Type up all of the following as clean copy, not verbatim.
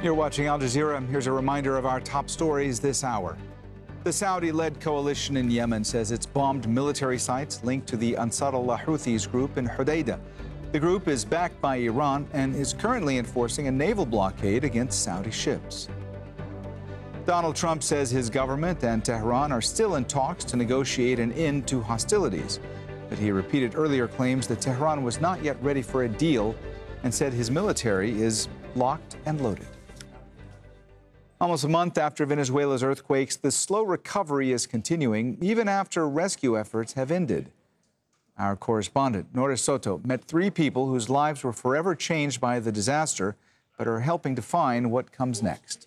You're watching Al Jazeera. Here's a reminder of our top stories this hour. The Saudi-led coalition in Yemen says it's bombed military sites linked to the Ansar Allah Houthis group in Hodeidah. The group is backed by Iran and is currently enforcing a naval blockade against Saudi ships. Donald Trump says his government and Tehran are still in talks to negotiate an end to hostilities. But he repeated earlier claims that Tehran was not yet ready for a deal and said his military is locked and loaded. Almost a month after Venezuela's earthquakes, the slow recovery is continuing even after rescue efforts have ended. Our correspondent, Nora Soto, met 3 people whose lives were forever changed by the disaster, but are helping to find what comes next.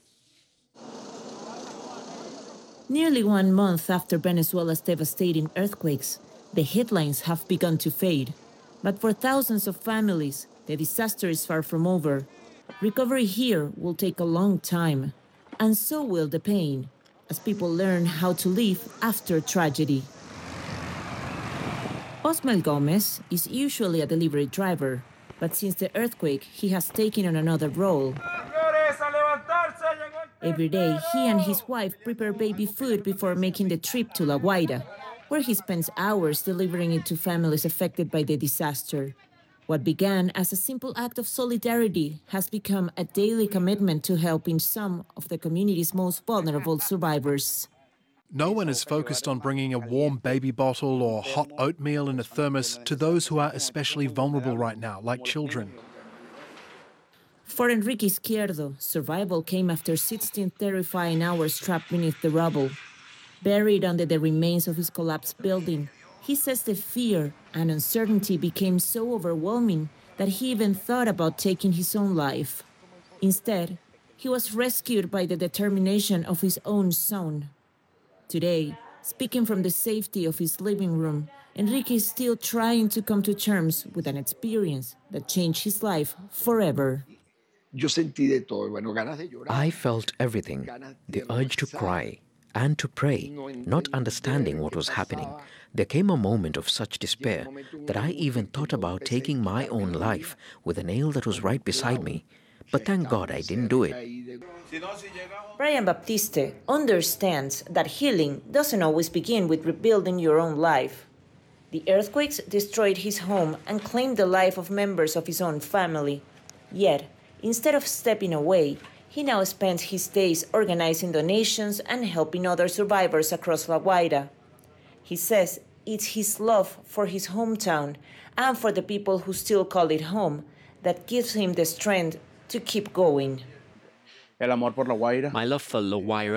Nearly 1 month after Venezuela's devastating earthquakes, the headlines have begun to fade. But for thousands of families, the disaster is far from over. Recovery here will take a long time, and so will the pain, as people learn how to live after tragedy. Osmel Gomez is usually a delivery driver, but since the earthquake, he has taken on another role. Every day, he and his wife prepare baby food before making the trip to La Guaira, where he spends hours delivering it to families affected by the disaster. What began as a simple act of solidarity has become a daily commitment to helping some of the community's most vulnerable survivors. No one is focused on bringing a warm baby bottle or hot oatmeal in a thermos to those who are especially vulnerable right now, like children. For Enrique Izquierdo, survival came after 16 terrifying hours trapped beneath the rubble. Buried under the remains of his collapsed building, he says the fear and uncertainty became so overwhelming that he even thought about taking his own life. Instead, he was rescued by the determination of his own son. Today, speaking from the safety of his living room, Enrique is still trying to come to terms with an experience that changed his life forever. I felt everything, the urge to cry and to pray, not understanding what was happening. There came a moment of such despair that I even thought about taking my own life with a nail that was right beside me. But thank God I didn't do it. Brian Baptiste understands that healing doesn't always begin with rebuilding your own life. The earthquakes destroyed his home and claimed the life of members of his own family. Yet, instead of stepping away, he now spends his days organizing donations and helping other survivors across La Guaira. He says it's his love for his hometown and for the people who still call it home that gives him the strength to keep going. My love for La Guaira